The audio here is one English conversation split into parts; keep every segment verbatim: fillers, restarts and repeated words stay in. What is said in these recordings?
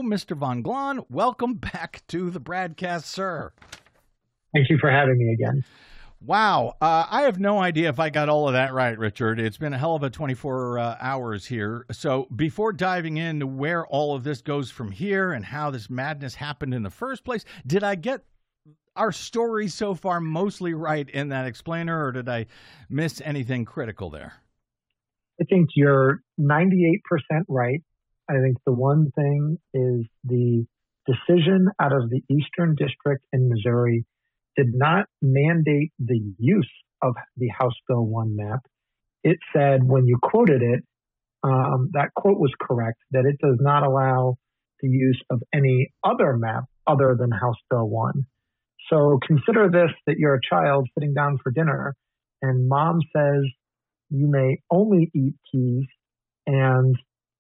Mister Von Glahn, welcome back to the BradCast, sir. Thank you for having me again. Wow. Uh, I have no idea if I got all of that right, Richard. It's been a hell of a twenty-four uh, hours here. So before diving into where all of this goes from here and how this madness happened in the first place, did I get our story so far mostly right in that explainer, or did I miss anything critical there? I think you're ninety-eight percent right. I think the one thing is the decision out of the Eastern District in Missouri did not mandate the use of the House Bill one map. It said, when you quoted it, um, that quote was correct, that it does not allow the use of any other map other than House Bill one. So consider this, that you're a child sitting down for dinner and mom says you may only eat peas and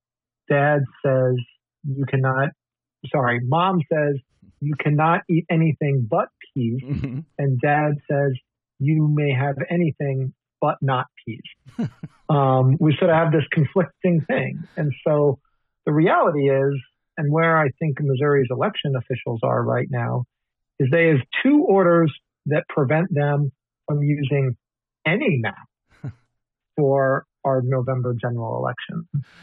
dad says you cannot, sorry, mom says you cannot eat anything but peas, mm-hmm. and dad says you may have anything but not peas. um, we sort of have this conflicting thing. And so the reality is, and where I think Missouri's election officials are right now, is they have two orders that prevent them from using any map for our November general election.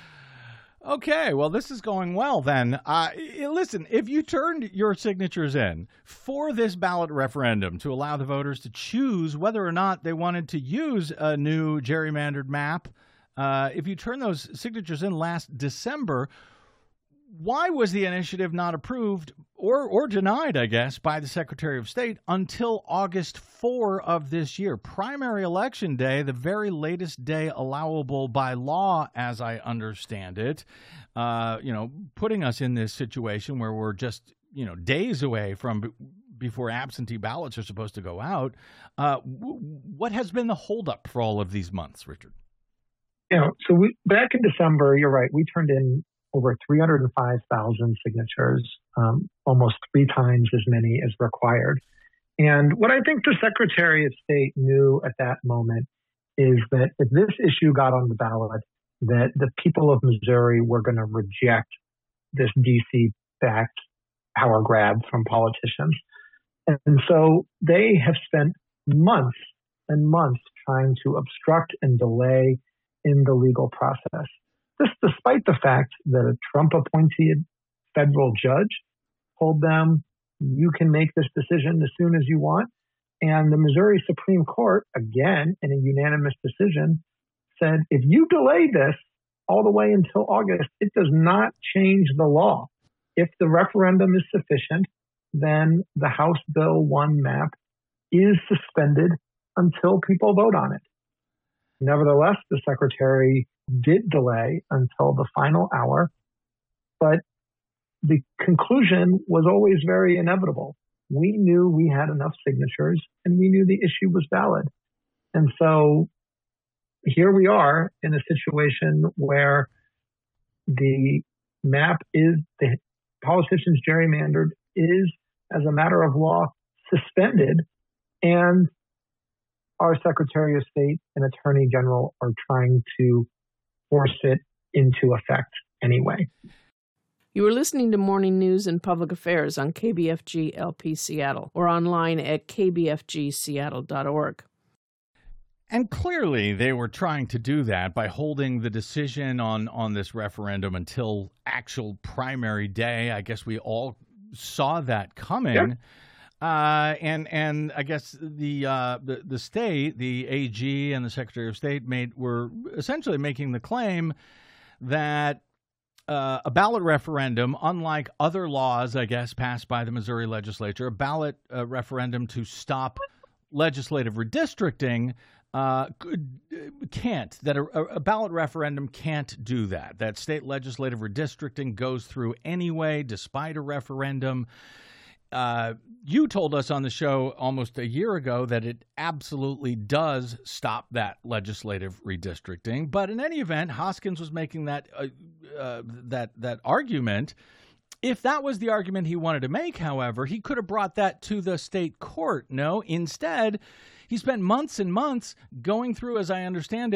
Okay, well, this is going well then. Uh, listen, if you turned your signatures in for this ballot referendum to allow the voters to choose whether or not they wanted to use a new gerrymandered map, uh, if you turn those signatures in last December, why was the initiative not approved or or denied, I guess, by the Secretary of State until August fourth of this year? Primary election day, the very latest day allowable by law, as I understand it, uh, you know, putting us in this situation where we're just, you know, days away from b- before absentee ballots are supposed to go out. Uh, w- what has been the holdup for all of these months, Richard? You know, so we, back in December, you're right, we turned in over three hundred five thousand signatures, um, almost three times as many as required. And what I think the Secretary of State knew at that moment is that if this issue got on the ballot, that the people of Missouri were going to reject this D C-backed power grab from politicians. And so they have spent months and months trying to obstruct and delay in the legal process. This despite the fact that a Trump-appointed federal judge told them, you can make this decision as soon as you want. And the Missouri Supreme Court, again, in a unanimous decision, said, if you delay this all the way until August, it does not change the law. If the referendum is sufficient, then the House Bill one map is suspended until people vote on it. Nevertheless, the Secretary did delay until the final hour, but the conclusion was always very inevitable. We knew we had enough signatures and we knew the issue was valid. And so here we are in a situation where the map is, the politicians gerrymandered is, as a matter of law, suspended, and our Secretary of State and Attorney General are trying to force it into effect anyway. You are listening to Morning News and Public Affairs on K B F G L P Seattle or online at k b f g seattle dot org. And clearly they were trying to do that by holding the decision on, on this referendum until actual primary day. I guess we all saw that coming. Yep. Uh, and and I guess the, uh, the the state, the A G and the Secretary of State made were essentially making the claim that uh, a ballot referendum, unlike other laws, I guess, passed by the Missouri legislature, a ballot uh, referendum to stop legislative redistricting uh, could, can't, that a, a ballot referendum can't do that. That state legislative redistricting goes through anyway, despite a referendum. Uh, you told us on the show almost a year ago that it absolutely does stop that legislative redistricting. But in any event, Hoskins was making that uh, uh, that that argument. If that was the argument he wanted to make, however, he could have brought that to the state court. No, instead, he spent months and months going through, as I understand it,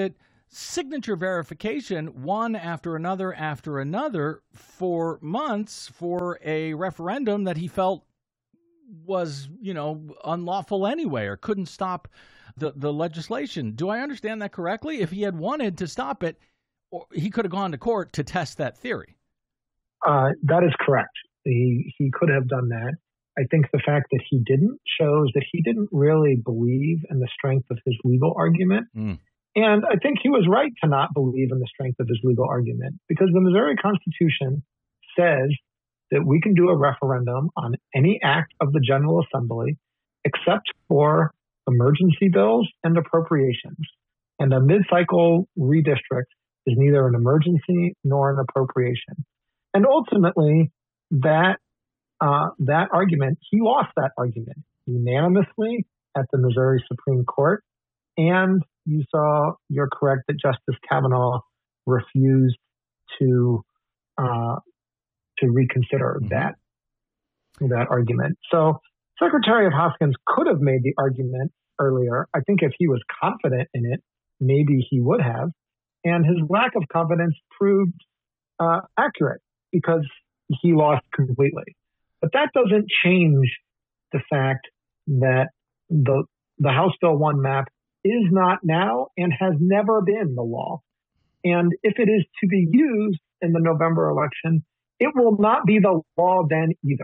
signature verification one after another after another for months for a referendum that he felt was, you know, unlawful anyway or couldn't stop the, the legislation. Do I understand that correctly? If he had wanted to stop it, or he could have gone to court to test that theory. Uh, that is correct. He he could have done that. I think the fact that he didn't shows that he didn't really believe in the strength of his legal argument. Mm. And I think he was right to not believe in the strength of his legal argument, because the Missouri Constitution says that we can do a referendum on any act of the General Assembly except for emergency bills and appropriations. And a mid-cycle redistrict is neither an emergency nor an appropriation. And ultimately, that uh, that argument, he lost that argument unanimously at the Missouri Supreme Court. And you saw, you're correct, that Justice Kavanaugh refused to uh, to reconsider mm-hmm. that that argument. So Secretary of Hoskins could have made the argument earlier. I think if he was confident in it, maybe he would have. And his lack of confidence proved uh, accurate because he lost completely. But that doesn't change the fact that the the House Bill one map is not now and has never been the law. And if it is to be used in the November election, it will not be the law then either.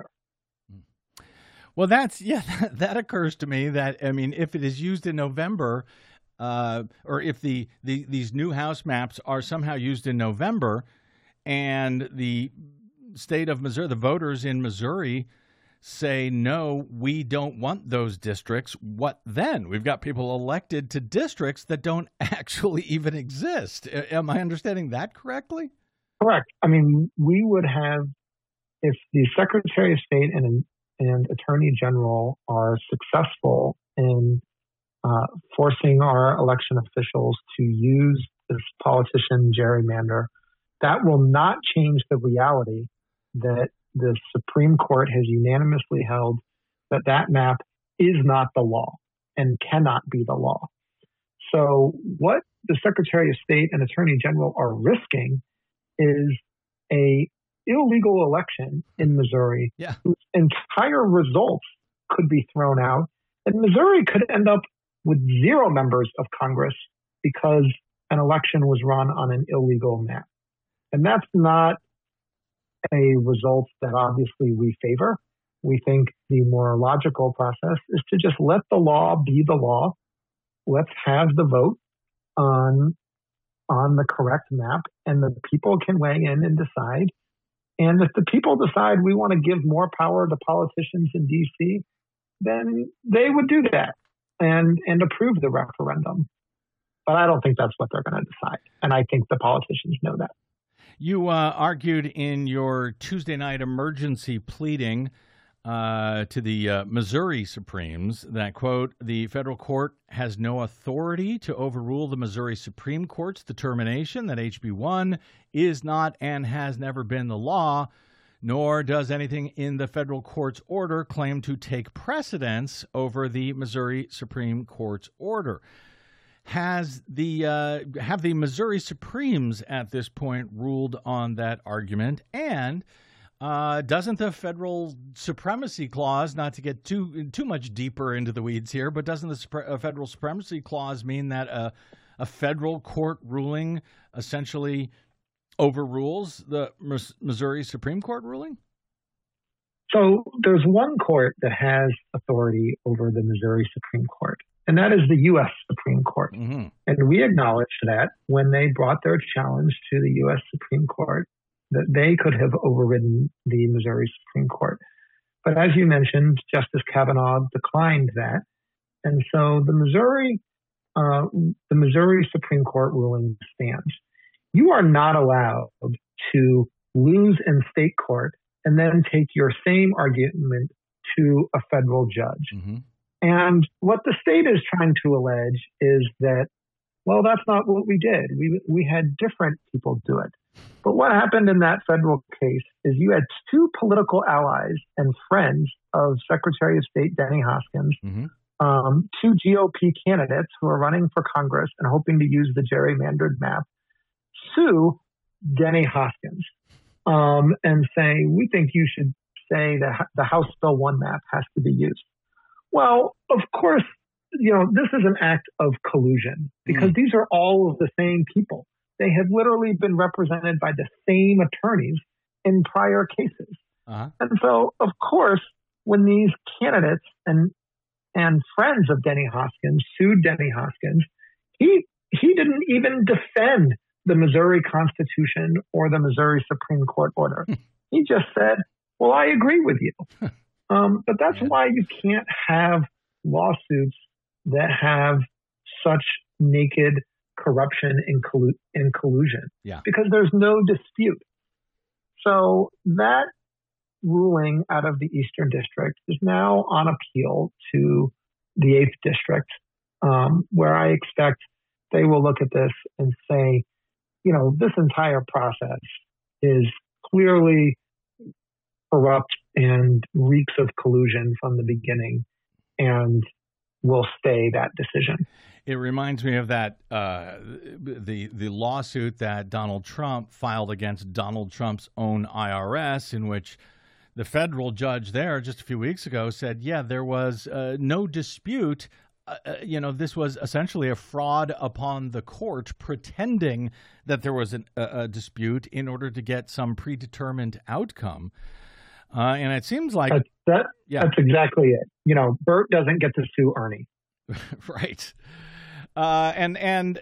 Well, that's, yeah, that, that occurs to me that, I mean, if it is used in November, uh, or if the, the these new House maps are somehow used in November and the state of Missouri, the voters in Missouri say, no, we don't want those districts, what then? We've got people elected to districts that don't actually even exist. Am I understanding that correctly? Correct. I mean, we would have, if the Secretary of State and, and Attorney General are successful in uh, forcing our election officials to use this politician gerrymander, that will not change the reality that the Supreme Court has unanimously held that that map is not the law and cannot be the law. So what the Secretary of State and Attorney General are risking is a illegal election in Missouri yeah. whose entire results could be thrown out. And Missouri could end up with zero members of Congress because an election was run on an illegal map. And that's not a result that obviously we favor. We think the more logical process is to just let the law be the law. Let's have the vote on on the correct map, and the people can weigh in and decide. And if the people decide we want to give more power to politicians in D C, then they would do that and and approve the referendum. But I don't think that's what they're going to decide. And I think the politicians know that. You uh, argued in your Tuesday night emergency pleading uh, to the uh, Missouri Supremes that, quote, the federal court has no authority to overrule the Missouri Supreme Court's determination that H B one is not and has never been the law, nor does anything in the federal court's order claim to take precedence over the Missouri Supreme Court's order. Has the uh, have the Missouri Supremes at this point ruled on that argument? And uh, doesn't the federal supremacy clause, not to get too too much deeper into the weeds here, but doesn't the uh, federal supremacy clause mean that a, a federal court ruling essentially overrules the Missouri Supreme Court ruling? So there's one court that has authority over the Missouri Supreme Court, and that is the U S Supreme Court. Mm-hmm. And we acknowledged that when they brought their challenge to the U S Supreme Court, that they could have overridden the Missouri Supreme Court. But as you mentioned, Justice Kavanaugh declined that. And so the Missouri, uh, the Missouri Supreme Court ruling stands. You are not allowed to lose in state court and then take your same argument to a federal judge. Mm-hmm. And what the state is trying to allege is that, well, that's not what we did. We we had different people do it. But what happened in that federal case is you had two political allies and friends of Secretary of State Denny Hoskins mm-hmm. um, two G O P candidates who are running for Congress and hoping to use the gerrymandered map sue Denny Hoskins um, and say, we think you should say that the House Bill one map has to be used. Well, of course, you know, this is an act of collusion because mm. these are all of the same people. They have literally been represented by the same attorneys in prior cases. Uh-huh. And so, of course, when these candidates and and friends of Denny Hoskins sued Denny Hoskins, he he didn't even defend the Missouri Constitution or the Missouri Supreme Court order. He just said, well, I agree with you. um, but that's yeah. why you can't have lawsuits that have such naked corruption and, collu- and collusion yeah. because there's no dispute. So that ruling out of the Eastern District is now on appeal to the eighth District, um, where I expect they will look at this and say, you know, this entire process is clearly corrupt and reeks of collusion from the beginning, and will stay that decision. It reminds me of that uh, the the lawsuit that Donald Trump filed against Donald Trump's own I R S, in which the federal judge there just a few weeks ago said, yeah, there was uh, no dispute. Uh, you know, this was essentially a fraud upon the court, pretending that there was an, a, a dispute in order to get some predetermined outcome. Uh, and it seems like that's, that, yeah. that's exactly it. You know, Bert doesn't get to sue Ernie. Right. Uh, and and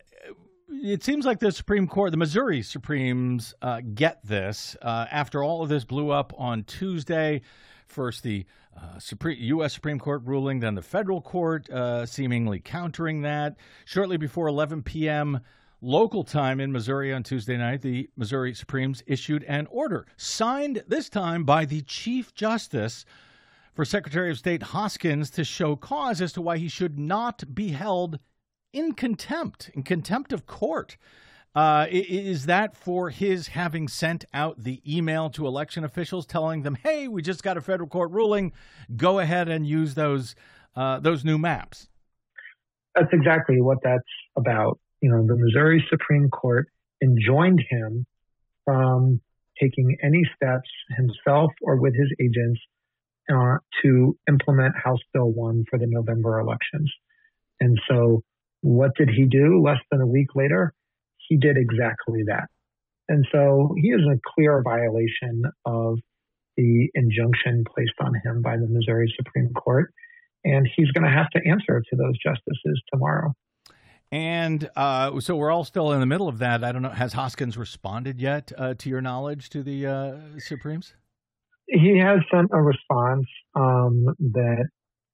it seems like the Supreme Court, the Missouri Supremes, uh, get this. Uh, after all of this blew up on Tuesday, first the uh, Supreme, U S Supreme Court ruling, then the federal court uh, seemingly countering that. Shortly before eleven p.m. local time in Missouri on Tuesday night, the Missouri Supremes issued an order, signed this time by the Chief Justice, for Secretary of State Hoskins to show cause as to why he should not be held in contempt, in contempt of court. Uh, is that for his having sent out the email to election officials telling them, hey, we just got a federal court ruling, go ahead and use those uh, those new maps? That's exactly what that's about. You know, the Missouri Supreme Court enjoined him from taking any steps himself or with his agents uh, to implement House Bill one for the November elections. And so what did he do less than a week later? He did exactly that. And so he is a clear violation of the injunction placed on him by the Missouri Supreme Court. And he's going to have to answer to those justices tomorrow. And uh, so we're all still in the middle of that. I don't know. Has Hoskins responded yet, uh, to your knowledge, to the uh, Supremes? He has sent a response um, that,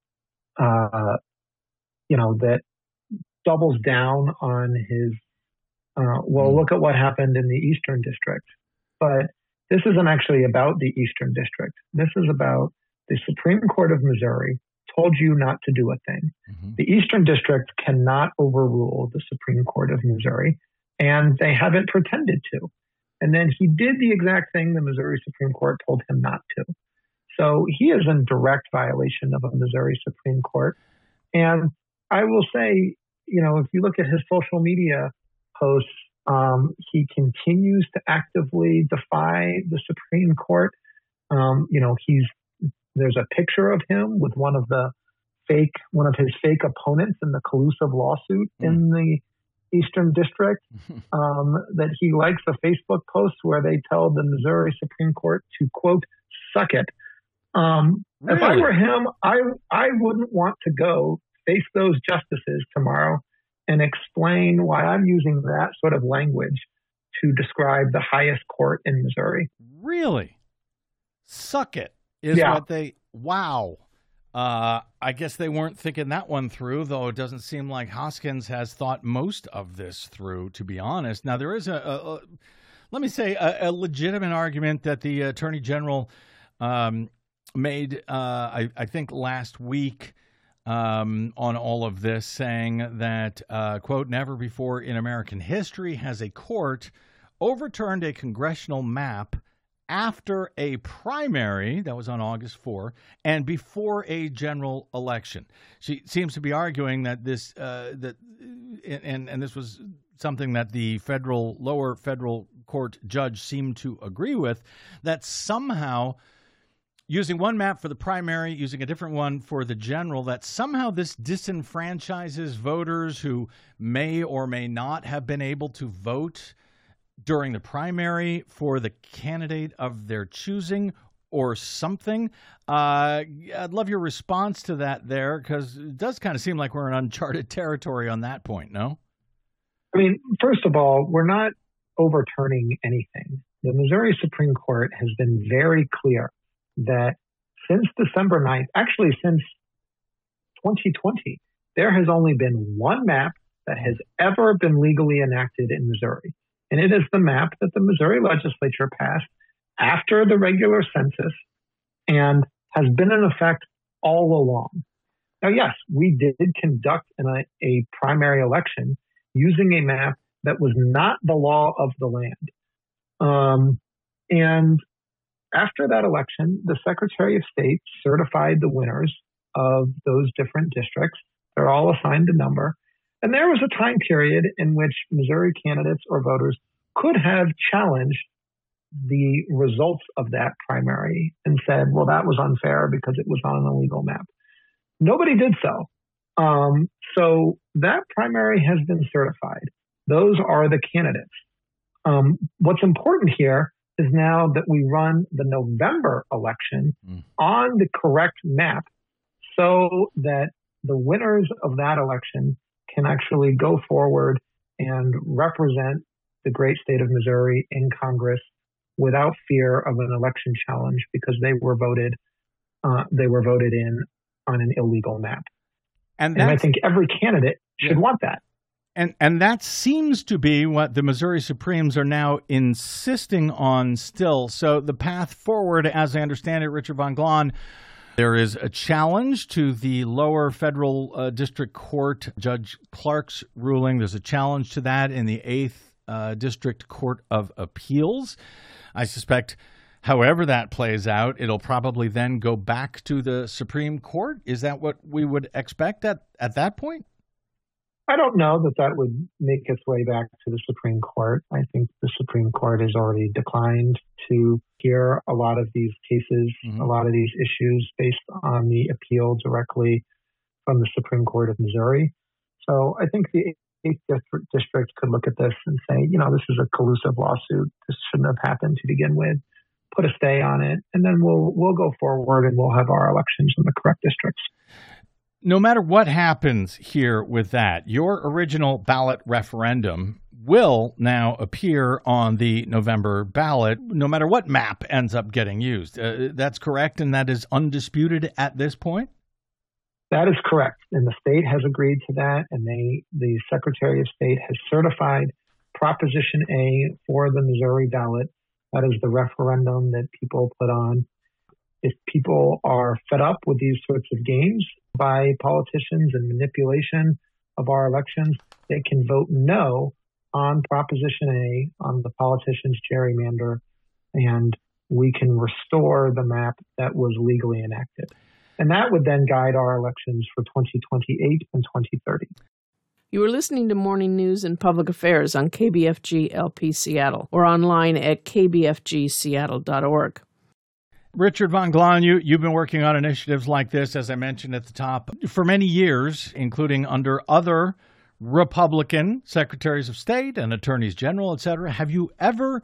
uh, you know, that doubles down on his, uh, well, look at what happened in the Eastern District. But this isn't actually about the Eastern District. This is about the Supreme Court of Missouri told you not to do a thing. Mm-hmm. The Eastern District cannot overrule the Supreme Court of Missouri, and they haven't pretended to. And then he did the exact thing the Missouri Supreme Court told him not to. So he is in direct violation of a Missouri Supreme Court. And I will say, you know, if you look at his social media posts, um, he continues to actively defy the Supreme Court. Um, you know, he's there's a picture of him with one of the fake, one of his fake opponents in the collusive lawsuit mm. in the Eastern District, um, that he likes a Facebook post where they tell the Missouri Supreme Court to, quote, suck it. Um, really? If I were him, I, I wouldn't want to go face those justices tomorrow and explain why I'm using that sort of language to describe the highest court in Missouri. Really? Suck it is yeah. what they, wow. Uh, I guess they weren't thinking that one through, though it doesn't seem like Hoskins has thought most of this through, to be honest. Now, there is a, a, a let me say, a, a legitimate argument that the Attorney General um, made, uh, I, I think, last week um, on all of this, saying that, uh, quote, never before in American history has a court overturned a congressional map after a primary, that was on August fourth, and before a general election. She seems to be arguing that this, uh, that, and, and this was something that the federal, lower federal court judge seemed to agree with, that somehow using one map for the primary, using a different one for the general, that somehow this disenfranchises voters who may or may not have been able to vote during the primary for the candidate of their choosing or something. Uh, I'd love your response to that there, because it does kind of seem like we're in uncharted territory on that point, no? I mean, first of all, we're not overturning anything. The Missouri Supreme Court has been very clear that since December ninth, actually since twenty twenty, there has only been one map that has ever been legally enacted in Missouri. And it is the map that the Missouri legislature passed after the regular census and has been in effect all along. Now, yes, we did conduct an, a, a primary election using a map that was not the law of the land. Um, and after that election, the Secretary of State certified the winners of those different districts. They're all assigned a number. And there was a time period in which Missouri candidates or voters could have challenged the results of that primary and said, well, that was unfair because it was on an illegal map. Nobody did so. Um, so that primary has been certified. Those are the candidates. Um, what's important here is now that we run the November election mm. on the correct map so that the winners of that election can actually go forward and represent the great state of Missouri in Congress without fear of an election challenge because they were voted uh, they were voted in on an illegal map. And, and I think every candidate should yeah. want that. And and that seems to be what the Missouri Supremes are now insisting on still. So the path forward, as I understand it, Richard Von Glahn, there is a challenge to the lower federal uh, district court, Judge Clark's ruling. There's a challenge to that in the eighth uh, District Court of Appeals. I suspect, however that plays out, it'll probably then go back to the Supreme Court. Is that what we would expect at, at that point? I don't know that that would make its way back to the Supreme Court. I think the Supreme Court has already declined to hear a lot of these cases, mm-hmm. a lot of these issues based on the appeal directly from the Supreme Court of Missouri. So I think the eighth District could look at this and say, you know, this is a collusive lawsuit. This shouldn't have happened to begin with. Put a stay on it, and then we'll we'll go forward and we'll have our elections in the correct districts. No matter what happens here with that, your original ballot referendum will now appear on the November ballot, no matter what map ends up getting used. Uh, that's correct, and that is undisputed at this point? That is correct, and the state has agreed to that, and they, the Secretary of State has certified Proposition A for the Missouri ballot. That is the referendum that people put on. If people are fed up with these sorts of games by politicians and manipulation of our elections, they can vote no on Proposition A, on the politicians' gerrymander, and we can restore the map that was legally enacted. And that would then guide our elections for twenty twenty-eight and twenty thirty. You are listening to Morning News and Public Affairs on K B F G L P Seattle or online at k b f g seattle dot org. Richard Von Glahn, you, you've been working on initiatives like this, as I mentioned at the top, for many years, including under other Republican secretaries of state and attorneys general, et cetera. Have you ever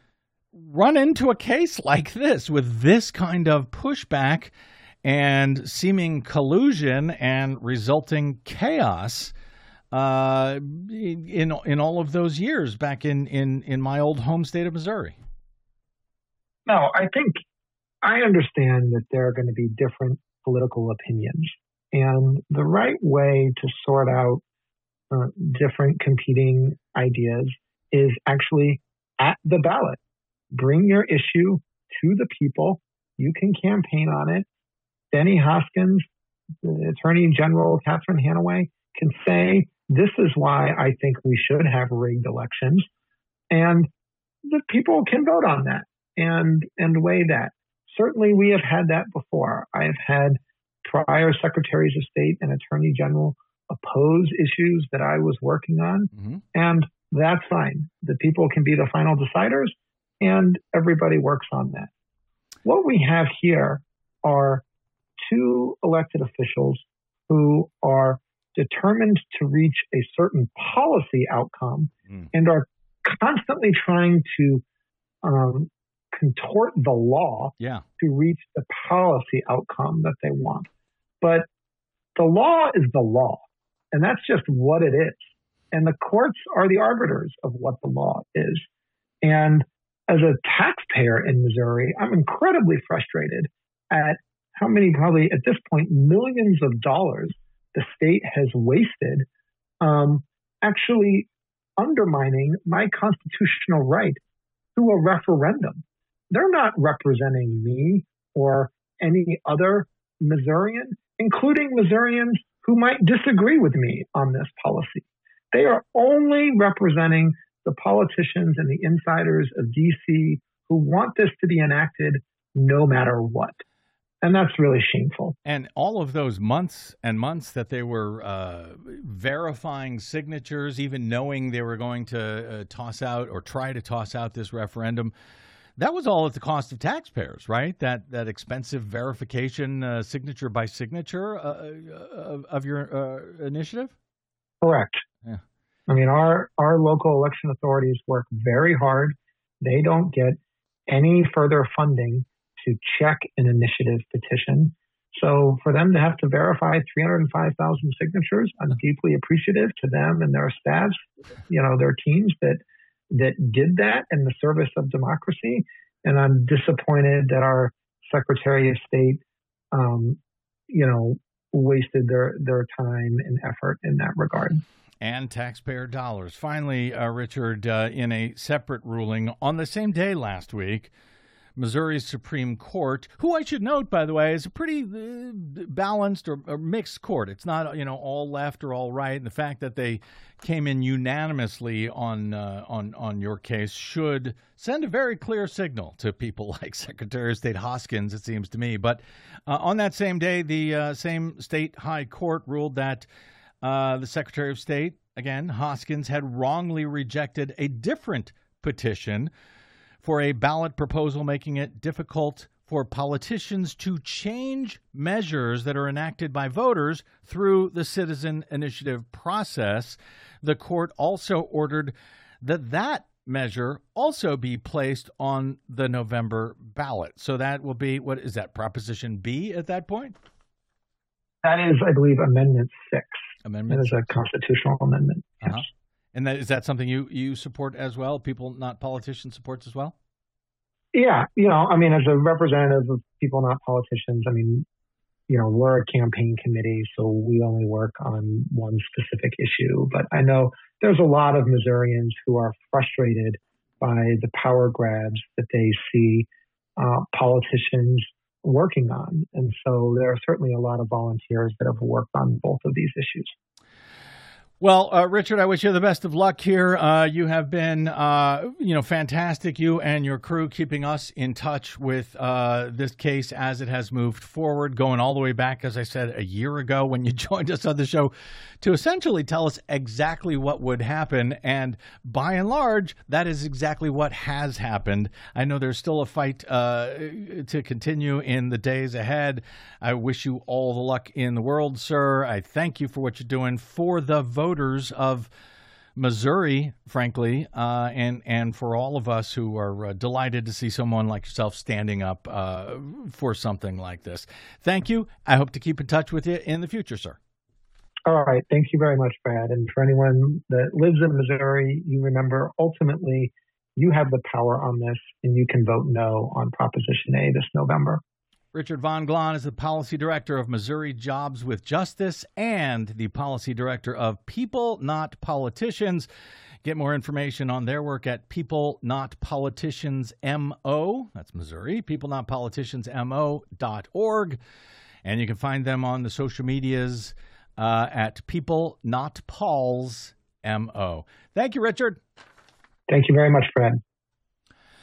run into a case like this with this kind of pushback and seeming collusion and resulting chaos uh, in in all of those years back in, in, in my old home state of Missouri? No, I think I understand that there are going to be different political opinions. And the right way to sort out uh, different competing ideas is actually at the ballot. Bring your issue to the people. You can campaign on it. Benny Hoskins, the Attorney General Catherine Hanaway, can say, this is why I think we should have rigged elections. And the people can vote on that. and and weigh that. Certainly, we have had that before. I have had prior secretaries of state and attorney general oppose issues that I was working on, mm-hmm. and that's fine. The people can be the final deciders, and everybody works on that. What we have here are two elected officials who are determined to reach a certain policy outcome mm. and are constantly trying to um, contort the law yeah. to reach the policy outcome that they want. But the law is the law, and that's just what it is. And the courts are the arbiters of what the law is. And as a taxpayer in Missouri, I'm incredibly frustrated at how many, probably at this point, millions of dollars the state has wasted um, actually undermining my constitutional right to a referendum. They're not representing me or any other Missourian, including Missourians who might disagree with me on this policy. They are only representing the politicians and the insiders of D C who want this to be enacted no matter what. And that's really shameful. And all of those months and months that they were uh, verifying signatures, even knowing they were going to uh, toss out or try to toss out this referendum, that was all at the cost of taxpayers, right? That that expensive verification, uh, signature by signature uh, of, of your uh, initiative? Correct. Yeah. I mean, our, our local election authorities work very hard. They don't get any further funding to check an initiative petition. So for them to have to verify three hundred five thousand signatures, I'm deeply appreciative to them and their staffs, you know, their teams that that did that in the service of democracy. And I'm disappointed that our Secretary of State, um, you know, wasted their, their time and effort in that regard. And taxpayer dollars. Finally, uh, Richard, uh, in a separate ruling on the same day last week, Missouri's Supreme Court, who I should note, by the way, is a pretty uh, balanced or, or mixed court. It's not, you know, all left or all right. And the fact that they came in unanimously on uh, on on your case should send a very clear signal to people like Secretary of State Hoskins, it seems to me. But uh, on that same day, the uh, same state high court ruled that uh, the Secretary of State, again, Hoskins, had wrongly rejected a different petition for a ballot proposal making it difficult for politicians to change measures that are enacted by voters through the citizen initiative process. The court also ordered that that measure also be placed on the November ballot. So that will be, what is that, Proposition B at that point? That is, I believe, Amendment six. Amendment That is a constitutional amendment. Yes. Uh-huh. And that, is that something you, you support as well? People, not politicians, supports as well? Yeah. You know, I mean, as a representative of people, not politicians, I mean, you know, we're a campaign committee, so we only work on one specific issue. But I know there's a lot of Missourians who are frustrated by the power grabs that they see uh, politicians working on. And so there are certainly a lot of volunteers that have worked on both of these issues. Well, uh, Richard, I wish you the best of luck here. Uh, you have been, uh, you know, fantastic, you and your crew, keeping us in touch with uh, this case as it has moved forward, going all the way back, as I said, a year ago when you joined us on the show to essentially tell us exactly what would happen. And by and large, that is exactly what has happened. I know there's still a fight uh, to continue in the days ahead. I wish you all the luck in the world, sir. I thank you for what you're doing for the vote. Voters of Missouri, frankly, uh, and and for all of us who are uh, delighted to see someone like yourself standing up uh, for something like this. Thank you. I hope to keep in touch with you in the future, sir. All right. Thank you very much, Brad. And for anyone that lives in Missouri, you remember, ultimately, you have the power on this, and you can vote no on Proposition A this November. Richard Von Glahn is the Policy Director of Missouri Jobs with Justice and the Policy Director of People Not Politicians. Get more information on their work at People Not Politicians M O, that's Missouri, people not politicians M O dot org. And you can find them on the social medias uh, at People Not Pauls M O. Thank you, Richard. Thank you very much, Fred.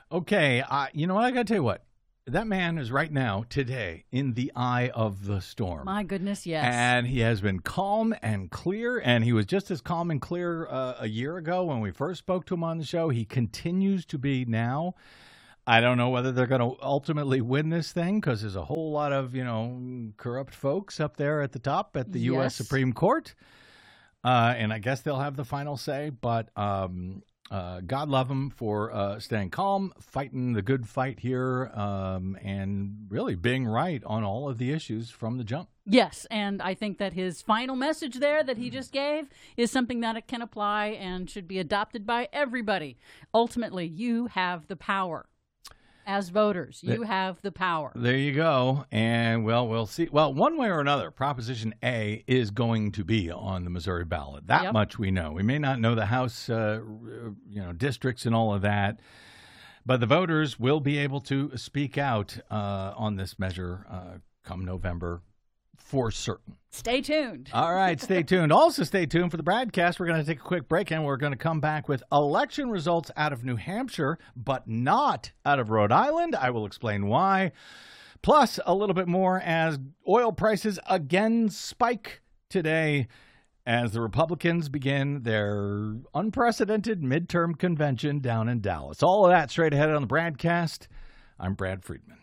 Okay, uh, you know what? I got to tell you what. That man is right now, today, in the eye of the storm. My goodness, yes. And he has been calm and clear, and he was just as calm and clear uh, a year ago when we first spoke to him on the show. He continues to be now. I don't know whether they're going to ultimately win this thing because there's a whole lot of, you know, corrupt folks up there at the top at the U S Yes. Supreme Court. Uh, and I guess they'll have the final say, but um, uh, God love him for uh, staying calm, fighting the good fight here, um, and really being right on all of the issues from the jump. Yes, and I think that his final message there that he just gave is something that it can apply and should be adopted by everybody. Ultimately, you have the power. As voters, you have the power. There you go. And, well, we'll see. Well, one way or another, Proposition A is going to be on the Missouri ballot. That Yep. much we know. We may not know the House uh, you know, districts and all of that, but the voters will be able to speak out uh, on this measure uh, come November for certain. Stay tuned. All right, stay tuned. Also, stay tuned for the broadcast. We're going to take a quick break, and we're going to come back with election results out of New Hampshire, but not out of Rhode Island. I will explain why. Plus, a little bit more as oil prices again spike today as the Republicans begin their unprecedented midterm convention down in Dallas. All of that straight ahead on the broadcast. I'm Brad Friedman.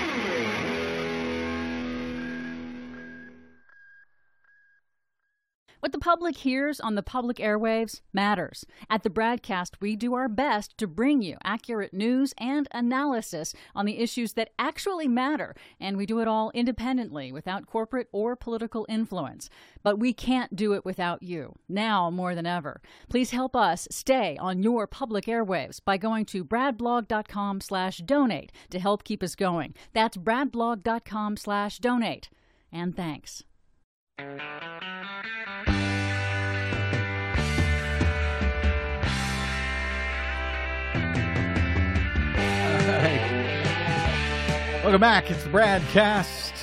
What the public hears on the public airwaves matters. At the broadcast, we do our best to bring you accurate news and analysis on the issues that actually matter, and we do it all independently, without corporate or political influence. But we can't do it without you, now more than ever. Please help us stay on your public airwaves by going to bradblog.com slash donate to help keep us going. That's bradblog.com slash donate. And thanks. Welcome back. It's the Bradcast.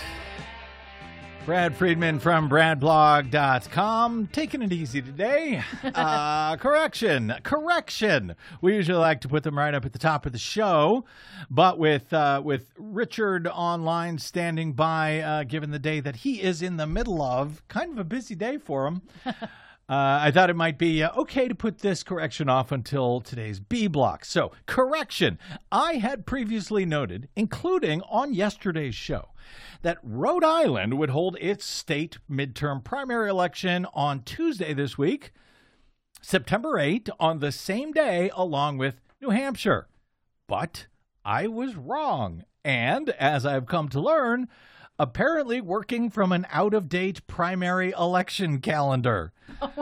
Brad Friedman from brad blog dot com. Taking it easy today. Uh, correction. Correction. We usually like to put them right up at the top of the show. But with uh, with Richard online standing by, uh, given the day that he is in the middle of, kind of a busy day for him. Uh, I thought it might be uh, okay to put this correction off until today's B block. So, correction. I had previously noted, including on yesterday's show, that Rhode Island would hold its state midterm primary election on Tuesday this week, September eighth, on the same day along with New Hampshire. But I was wrong. And, as I've come to learn, apparently working from an out-of-date primary election calendar.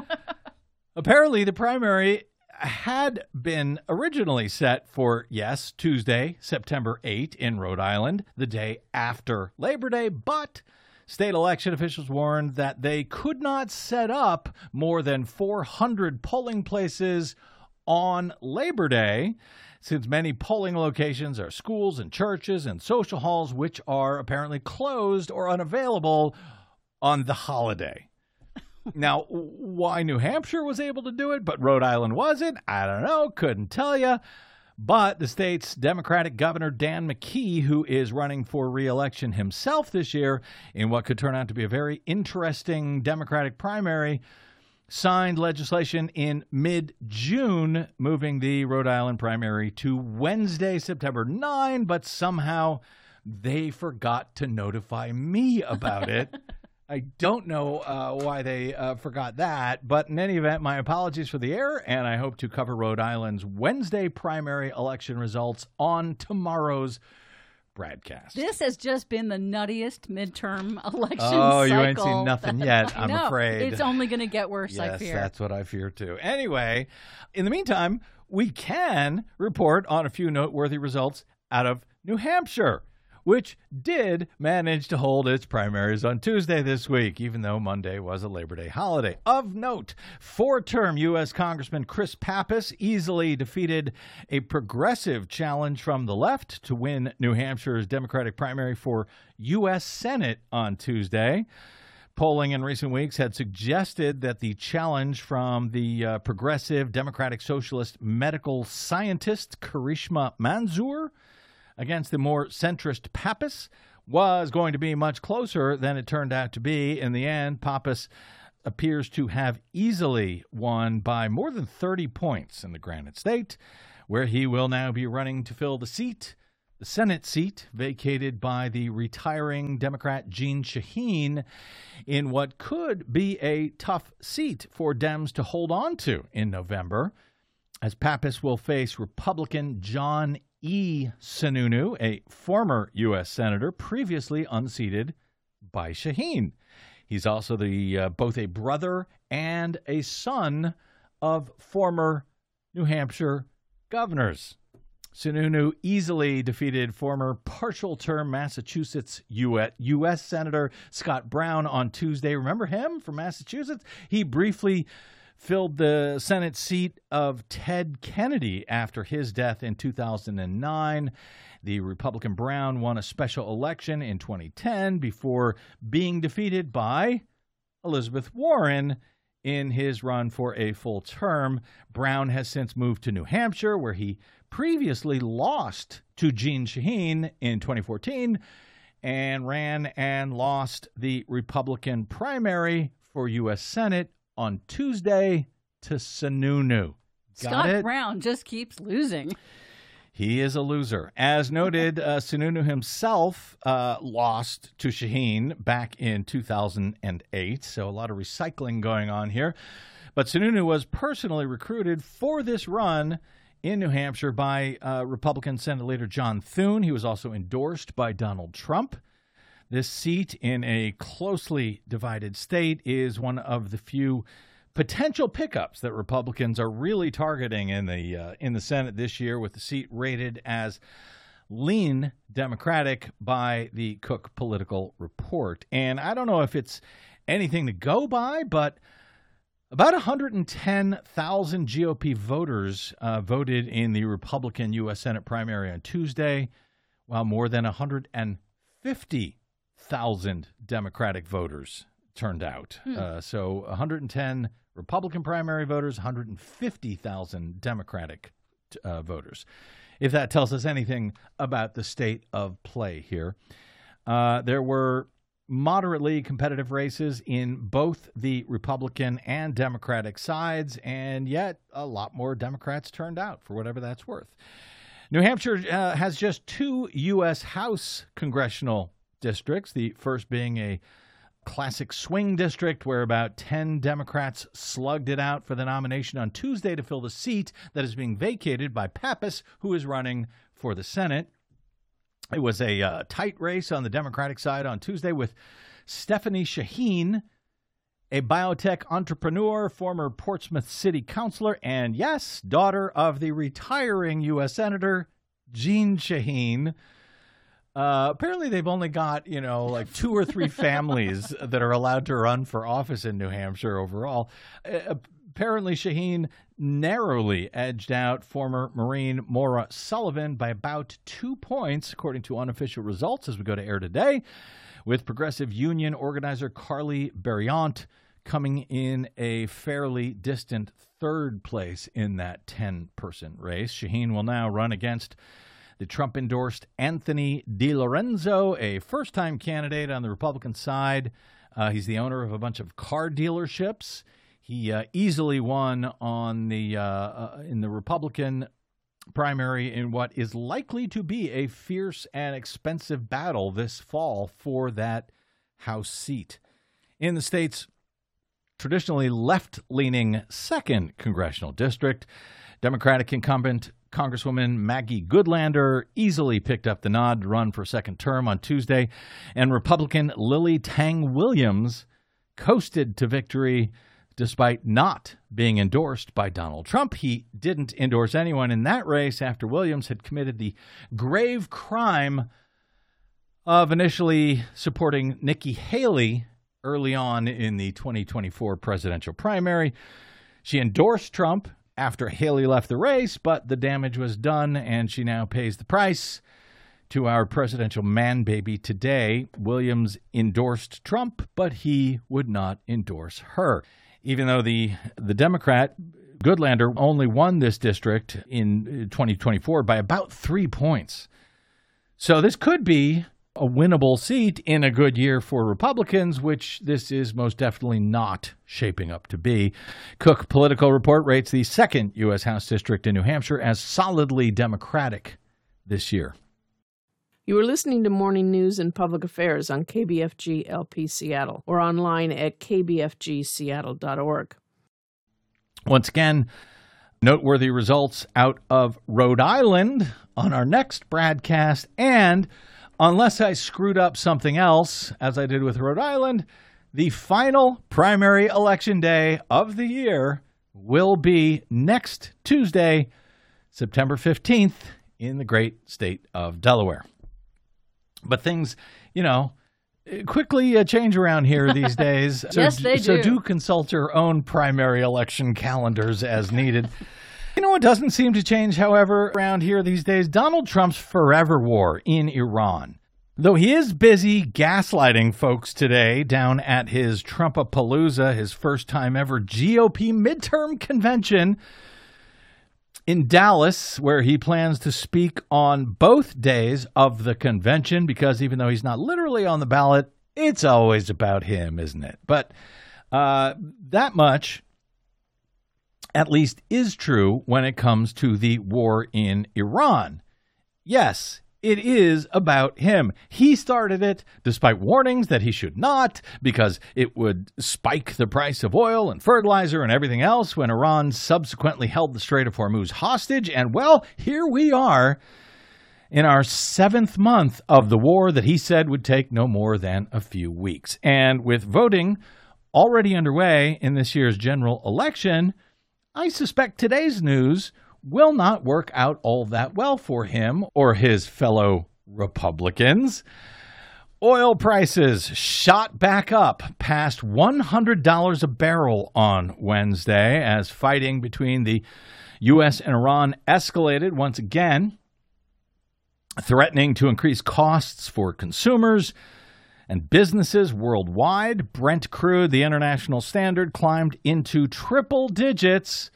Apparently, the primary had been originally set for, yes, Tuesday, September eighth in Rhode Island, the day after Labor Day, but state election officials warned that they could not set up more than four hundred polling places on Labor Day, since many polling locations are schools and churches and social halls, which are apparently closed or unavailable on the holiday. Now, why New Hampshire was able to do it, but Rhode Island wasn't, I don't know, couldn't tell you. But the state's Democratic Governor Dan McKee, who is running for re-election himself this year in what could turn out to be a very interesting Democratic primary, signed legislation in mid-June, moving the Rhode Island primary to Wednesday, September ninth, but somehow they forgot to notify me about it. I don't know uh, why they uh, forgot that, but in any event, my apologies for the error, and I hope to cover Rhode Island's Wednesday primary election results on tomorrow's broadcast. This has just been the nuttiest midterm election oh, cycle. you ain't seen nothing yet, I'm no, afraid. It's only going to get worse, yes, I fear. That's what I fear, too. Anyway, in the meantime, we can report on a few noteworthy results out of New Hampshire, which did manage to hold its primaries on Tuesday this week, even though Monday was a Labor Day holiday. Of note, four-term U S Congressman Chris Pappas easily defeated a progressive challenge from the left to win New Hampshire's Democratic primary for U S Senate on Tuesday. Polling in recent weeks had suggested that the challenge from the uh, progressive Democratic Socialist medical scientist Karishma Manzoor against the more centrist Pappas was going to be much closer than it turned out to be. In the end, Pappas appears to have easily won by more than thirty points in the Granite State, where he will now be running to fill the seat, the Senate seat, vacated by the retiring Democrat Jeanne Shaheen, in what could be a tough seat for Dems to hold on to in November, as Pappas will face Republican John E. Sununu, a former U S senator previously unseated by Shaheen. He's also the uh, both a brother and a son of former New Hampshire governors. Sununu easily defeated former partial-term Massachusetts U S Senator Scott Brown on Tuesday. Remember him from Massachusetts? He briefly filled the Senate seat of Ted Kennedy after his death in two thousand nine. The Republican Brown won a special election in twenty ten before being defeated by Elizabeth Warren in his run for a full term. Brown has since moved to New Hampshire, where he previously lost to Jeanne Shaheen in twenty fourteen and ran and lost the Republican primary for U S Senate on Tuesday to Sununu. Got Scott it? Brown just keeps losing. He is a loser. As noted, uh, Sununu himself uh, lost to Shaheen back in two thousand eight, so a lot of recycling going on here. But Sununu was personally recruited for this run in New Hampshire by uh, Republican Senate Leader John Thune. He was also endorsed by Donald Trump. This seat in a closely divided state is one of the few potential pickups that Republicans are really targeting in the uh, in the Senate this year, with the seat rated as lean Democratic by the Cook Political Report. And I don't know if it's anything to go by, but about one hundred ten thousand G O P voters uh, voted in the Republican U S Senate primary on Tuesday, while more than one hundred fifty thousand Democratic voters turned out. Hmm. Uh, so one hundred ten Republican primary voters, one hundred fifty thousand Democratic uh, voters, if that tells us anything about the state of play here. Uh, there were moderately competitive races in both the Republican and Democratic sides, and yet a lot more Democrats turned out, for whatever that's worth. New Hampshire uh, has just two U S House congressional districts, the first being a classic swing district where about ten Democrats slugged it out for the nomination on Tuesday to fill the seat that is being vacated by Pappas, who is running for the Senate. It was a uh, tight race on the Democratic side on Tuesday, with Stephanie Shaheen, a biotech entrepreneur, former Portsmouth City Councilor, and yes, daughter of the retiring U S Senator Jeanne Shaheen. Uh, apparently, they've only got, you know, like two or three families that are allowed to run for office in New Hampshire overall. Uh, apparently, Shaheen narrowly edged out former Marine Maura Sullivan by about two points, according to unofficial results as we go to air today, with Progressive Union organizer Carly Berriant coming in a fairly distant third place in that ten-person race. Shaheen will now run against the Trump-endorsed Anthony DiLorenzo, a first-time candidate on the Republican side. Uh, he's the owner of a bunch of car dealerships. He uh, easily won on the uh, uh, in the Republican primary in what is likely to be a fierce and expensive battle this fall for that House seat. In the state's traditionally left-leaning second congressional district, Democratic incumbent Congresswoman Maggie Goodlander easily picked up the nod to run for a second term on Tuesday, and Republican Lily Tang Williams coasted to victory despite not being endorsed by Donald Trump. He didn't endorse anyone in that race after Williams had committed the grave crime of initially supporting Nikki Haley early on in the twenty twenty-four presidential primary. She endorsed Trump after Haley left the race, but the damage was done, and she now pays the price. to our presidential man baby today. Williams endorsed Trump, but he would not endorse her. Even though the, the Democrat, Goodlander, only won this district in twenty twenty-four by about three points. So this could be a winnable seat in a good year for Republicans, which this is most definitely not shaping up to be. Cook Political Report rates the second U S House district in New Hampshire as solidly Democratic this year. You are listening to Morning News and Public Affairs on K B F G L P Seattle or online at k b f g seattle dot org. Once again, noteworthy results out of Rhode Island on our next broadcast, and unless I screwed up something else, as I did with Rhode Island, the final primary election day of the year will be next Tuesday, September fifteenth, in the great state of Delaware. But things, you know, quickly uh, change around here these days. So, yes, they do. So do consult your own primary election calendars as needed. You know what doesn't seem to change, however, around here these days? Donald Trump's forever war in Iran. Though he is busy gaslighting folks today down at his Trumpapalooza, his first time ever G O P midterm convention in Dallas, where he plans to speak on both days of the convention, because even though he's not literally on the ballot, it's always about him, isn't it? But uh, that much, at least, is true when it comes to the war in Iran. Yes, it is about him. He started it, despite warnings that he should not, because it would spike the price of oil and fertilizer and everything else when Iran subsequently held the Strait of Hormuz hostage. And, well, here we are in our seventh month of the war that he said would take no more than a few weeks. And with voting already underway in this year's general election, I suspect today's news will not work out all that well for him or his fellow Republicans. Oil prices shot back up past one hundred dollars a barrel on Wednesday as fighting between the U S and Iran escalated once again, threatening to increase costs for consumers and businesses worldwide. Brent crude, the international standard, climbed into triple digits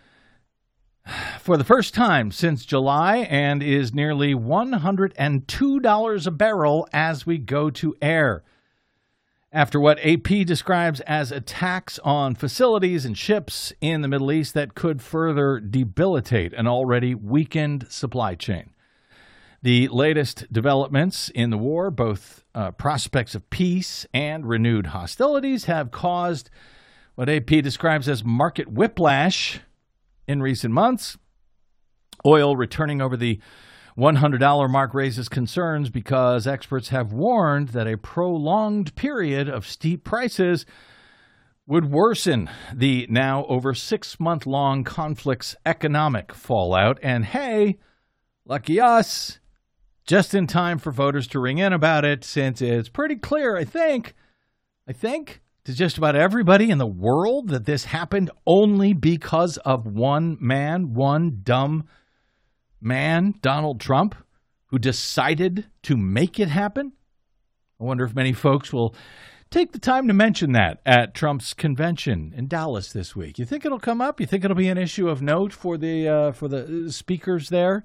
for the first time since July and is nearly one hundred two dollars a barrel as we go to air. After what A P describes as attacks on facilities and ships in the Middle East that could further debilitate an already weakened supply chain. The latest developments in the war, both uh, prospects of peace and renewed hostilities, have caused what A P describes as market whiplash in recent months. Oil returning over the one hundred dollars mark raises concerns because experts have warned that a prolonged period of steep prices would worsen the now over six-month-long conflict's economic fallout. And hey, lucky us, just in time for voters to ring in about it, since it's pretty clear, I think, I think, to just about everybody in the world that this happened only because of one man, one dumb man, Donald Trump, who decided to make it happen. I wonder if many folks will take the time to mention that at Trump's convention in Dallas this week. You think it'll come up? You think it'll be an issue of note for the uh, for the speakers there?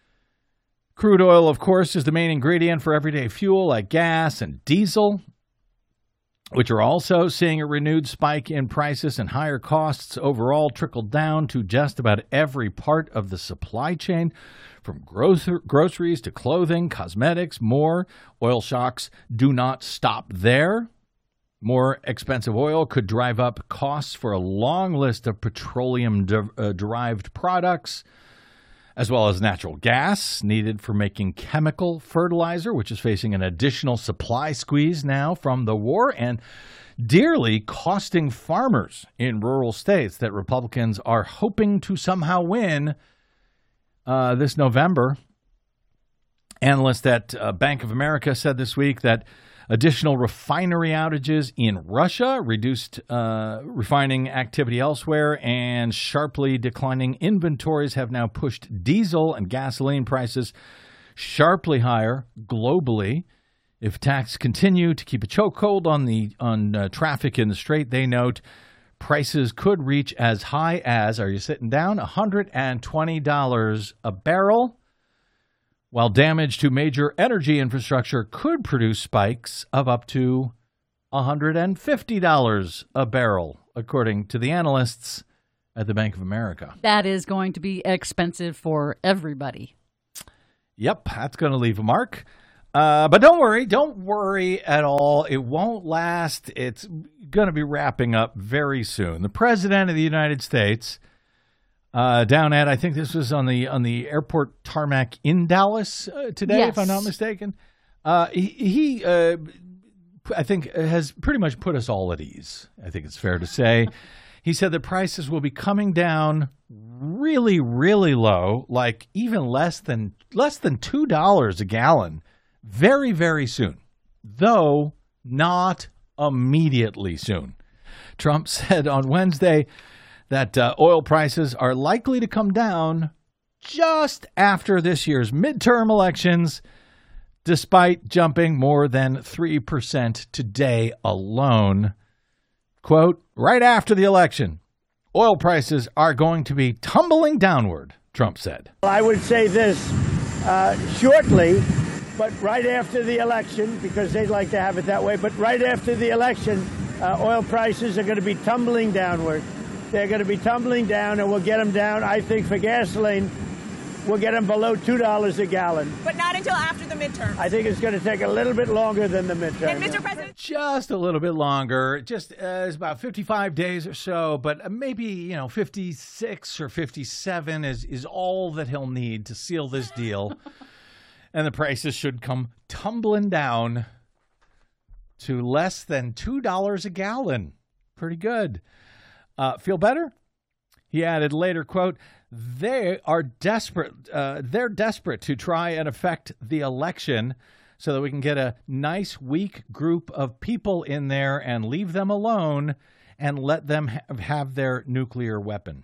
Crude oil, of course, is the main ingredient for everyday fuel like gas and diesel, which are also seeing a renewed spike in prices, and higher costs overall trickle down to just about every part of the supply chain, from grocer- groceries to clothing, cosmetics, more. Oil shocks do not stop there. More expensive oil could drive up costs for a long list of petroleum-derived products, as well as natural gas needed for making chemical fertilizer, which is facing an additional supply squeeze now from the war, and dearly costing farmers in rural states that Republicans are hoping to somehow win uh, this November. Analysts at uh, Bank of America said this week that additional refinery outages in Russia, reduced uh, refining activity elsewhere, and sharply declining inventories have now pushed diesel and gasoline prices sharply higher globally. If attacks continue to keep a chokehold on the on uh, traffic in the strait, they note prices could reach as high as, are you sitting down, one hundred twenty dollars a barrel, while damage to major energy infrastructure could produce spikes of up to one hundred fifty dollars a barrel, according to the analysts at the Bank of America. That is going to be expensive for everybody. Yep, that's going to leave a mark. Uh, but don't worry, don't worry at all. It won't last. It's going to be wrapping up very soon. The President of the United States, uh, down at, I think this was on the on the airport tarmac in Dallas uh, today, yes. if I'm not mistaken. Uh, he, he uh, I think, has pretty much put us all at ease. I think it's fair to say. He said that prices will be coming down really, really low, like even less than less than two dollars a gallon. Very, very soon, though not immediately soon. Trump said on Wednesday that uh, oil prices are likely to come down just after this year's midterm elections, despite jumping more than three percent today alone. Quote, right after the election, oil prices are going to be tumbling downward, Trump said. I would say this, uh, shortly, but right after the election, because they'd like to have it that way, but right after the election, uh, oil prices are going to be tumbling downward. They're going to be tumbling down, and we'll get them down, I think, for gasoline, we'll get them below two dollars a gallon. But not until after the midterm. I think it's going to take a little bit longer than the midterm. And Mister President, just a little bit longer. Just uh, it's about fifty-five days or so, but maybe, you know, fifty-six or fifty-seven is, is all that he'll need to seal this deal. And the prices should come tumbling down to less than two dollars a gallon. Pretty good. Uh, feel better? He added later, quote, they are desperate. Uh, they're desperate to try and affect the election so that we can get a nice, weak group of people in there and leave them alone and let them ha- have their nuclear weapon.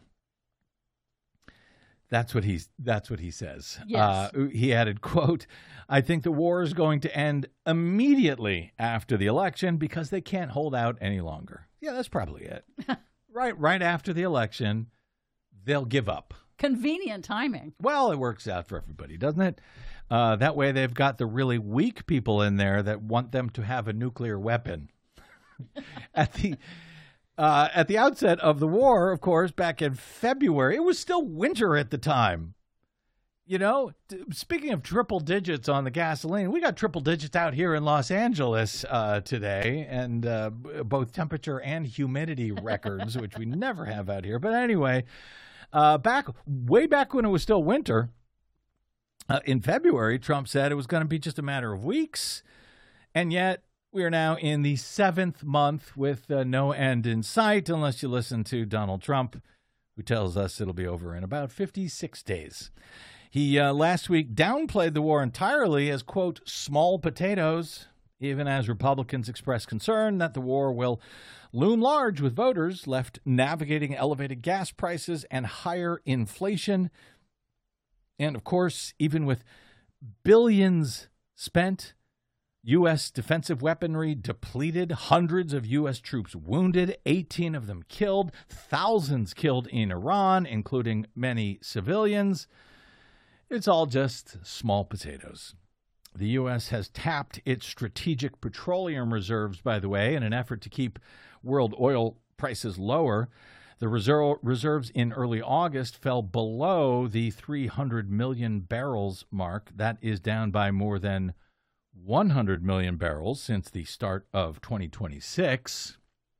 That's what he's. That's what he says. Yes. Uh, he added, quote, I think the war is going to end immediately after the election because they can't hold out any longer. Yeah, that's probably it. right, right after the election, they'll give up. Convenient timing. Well, it works out for everybody, doesn't it? Uh, that way they've got the really weak people in there that want them to have a nuclear weapon. At the... Uh, at the outset of the war, of course, back in February, it was still winter at the time. You know, t- speaking of triple digits on the gasoline, we got triple digits out here in Los Angeles uh, today, and uh, b- both temperature and humidity records, which we never have out here. But anyway, uh, back way back when it was still winter, uh, in February, Trump said it was going to be just a matter of weeks, and yet we are now in the seventh month with uh, no end in sight, unless you listen to Donald Trump, who tells us it'll be over in about fifty-six days. He uh, last week downplayed the war entirely as, quote, small potatoes, even as Republicans expressed concern that the war will loom large with voters left navigating elevated gas prices and higher inflation. And, of course, even with billions spent, U S defensive weaponry depleted, hundreds of U S troops wounded, eighteen of them killed, thousands killed in Iran, including many civilians. It's all just small potatoes. The U S has tapped its strategic petroleum reserves, by the way, in an effort to keep world oil prices lower. The reserve, reserves in early August fell below the three hundred million barrels mark. That is down by more than one hundred million barrels since the start of twenty twenty-six.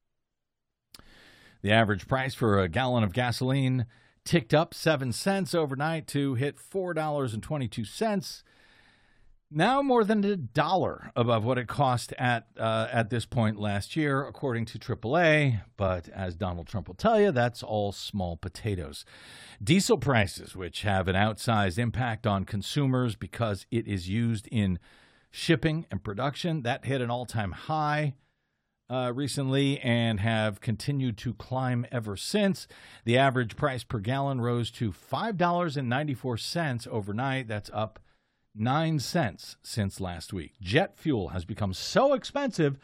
The average price for a gallon of gasoline ticked up seven cents overnight to hit four dollars and twenty-two cents. Now more than a dollar above what it cost at uh, at this point last year, according to triple A. But as Donald Trump will tell you, that's all small potatoes. Diesel prices, which have an outsized impact on consumers because it is used in shipping and production, that hit an all-time high uh, recently and have continued to climb ever since. The average price per gallon rose to five dollars and ninety-four cents overnight. That's up nine cents since last week. Jet fuel has become so expensive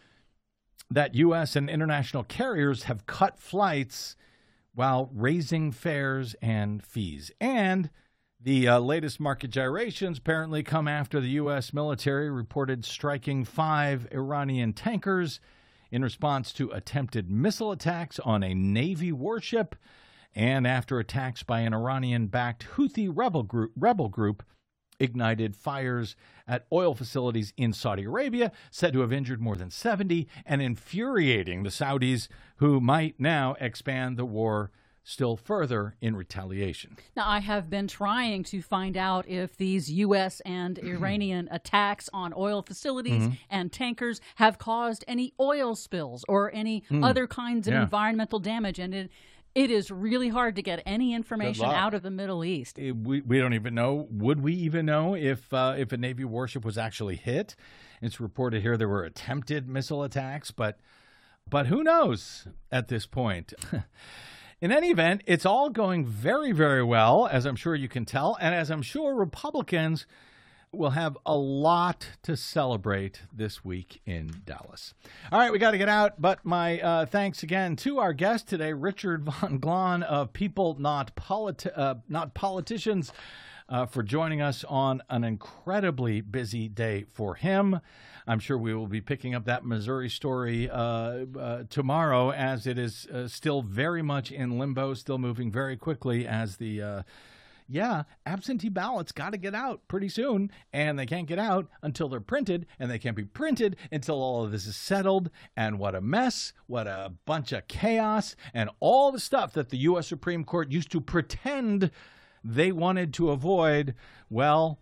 that U S and international carriers have cut flights while raising fares and fees. And the uh, latest market gyrations apparently come after the U S military reported striking five Iranian tankers in response to attempted missile attacks on a Navy warship and after attacks by an Iranian-backed Houthi rebel group, rebel group ignited fires at oil facilities in Saudi Arabia, said to have injured more than seventy, and infuriating the Saudis, who might now expand the war still further in retaliation. Now, I have been trying to find out if these U S and Iranian attacks on oil facilities mm-hmm. and tankers have caused any oil spills or any mm. other kinds of yeah. environmental damage, and it It is really hard to get any information out of the Middle East. It, we, we don't even know. Would we even know if uh, if a Navy warship was actually hit? It's reported here there were attempted missile attacks, but but who knows at this point? In any event, it's all going very, very well, as I'm sure you can tell, and as I'm sure Republicans will have a lot to celebrate this week in Dallas. All right, we got to get out, but my uh, thanks again to our guest today, Richard Von Glahn of People Not Politi- uh, Not Politicians, uh, for joining us on an incredibly busy day for him. I'm sure we will be picking up that Missouri story uh, uh, tomorrow, as it is uh, still very much in limbo, still moving very quickly as the uh, Yeah, absentee ballots got to get out pretty soon, and they can't get out until they're printed, and they can't be printed until all of this is settled. And what a mess, what a bunch of chaos, and all the stuff that the U S Supreme Court used to pretend they wanted to avoid. Well,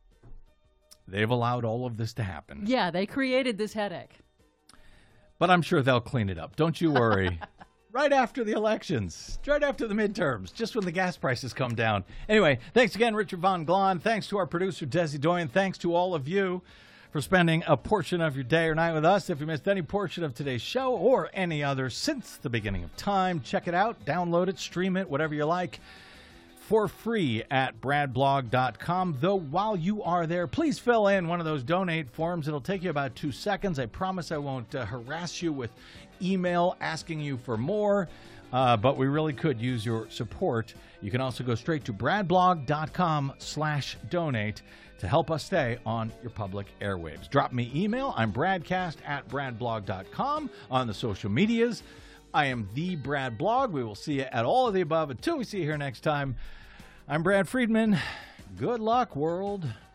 they've allowed all of this to happen. Yeah, they created this headache. But I'm sure they'll clean it up. Don't you worry. Right after the elections, right after the midterms, just when the gas prices come down. Anyway, thanks again, Richard Von Glahn. Thanks to our producer, Desi Doyen. Thanks to all of you for spending a portion of your day or night with us. If you missed any portion of today's show or any other since the beginning of time, check it out, download it, stream it, whatever you like, for free at brad blog dot com. Though while you are there, please fill in one of those donate forms. It'll take you about two seconds. I promise I won't uh, harass you with email asking you for more, uh, but we really could use your support. You can also go straight to brad blog dot com slash donate to help us stay on your public airwaves. Drop me email. I'm bradcast at brad blog dot com on the social medias. I am the Brad Blog. We will see you at all of the above. Until we see you here next time, I'm Brad Friedman. Good luck, world.